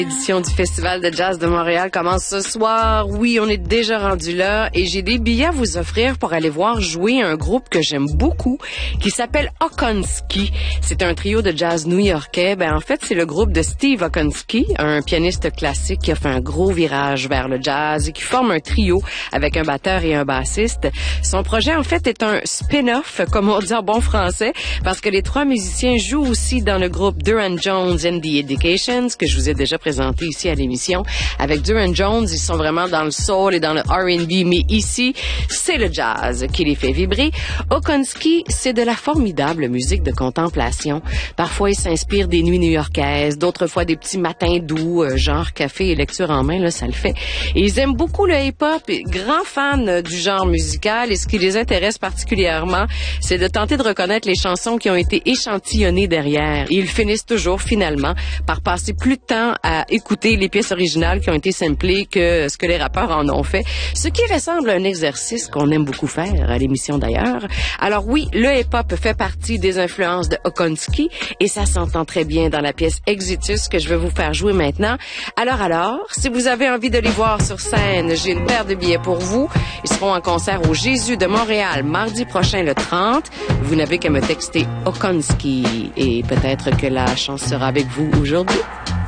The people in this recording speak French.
L'édition du Festival de jazz de Montréal commence ce soir. Oui, on est déjà rendu là et j'ai des billets à vous offrir pour aller voir jouer un groupe que j'aime beaucoup qui s'appelle Okonski. C'est un trio de jazz new-yorkais. En fait, c'est le groupe de Steve Okonski, un pianiste classique qui a fait un gros virage vers le jazz et qui forme un trio avec un batteur et un bassiste. Son projet, en fait, est un spin-off, comme on dit en bon français, parce que les trois musiciens jouent aussi dans le groupe Duran Jones and the Educations, que je vous ai déjà présenté ici à l'émission. Avec Duran Jones, ils sont vraiment dans le soul et dans le R&B, mais ici, c'est le jazz qui les fait vibrer. Okonski, c'est de la formidable musique de contemplation. Parfois, ils s'inspirent des nuits new-yorkaises, d'autres fois des petits matins doux, genre café et lecture en main, là, ça le fait. Et ils aiment beaucoup le hip-hop, grands fans du genre musical, et ce qui les intéresse particulièrement, c'est de tenter de reconnaître les chansons qui ont été échantillonnées derrière. Et ils finissent toujours, finalement, par passer plus de temps à écouter les pièces originales qui ont été samplées que ce que les rappeurs en ont fait. Ce qui ressemble à un exercice qu'on aime beaucoup faire à l'émission d'ailleurs. Alors oui, le hip-hop fait partie des influences de Okonski et ça s'entend très bien dans la pièce Exitus que je vais vous faire jouer maintenant. Alors, si vous avez envie de les voir sur scène, j'ai une paire de billets pour vous. Ils seront en concert au Jésus de Montréal mardi prochain le 30. Vous n'avez qu'à me texter Okonski et peut-être que la chance sera avec vous aujourd'hui.